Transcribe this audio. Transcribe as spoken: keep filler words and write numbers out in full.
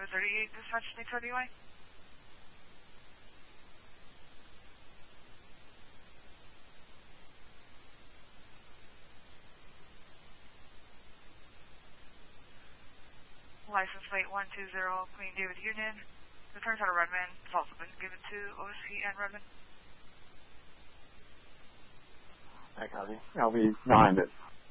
Bravo thirty-eight, dispatch Daytona D Y. License plate one two zero, Queen David Union. Returns out of Redmond. It's also been given to O S P and Redmond. I copy. I'll be behind it.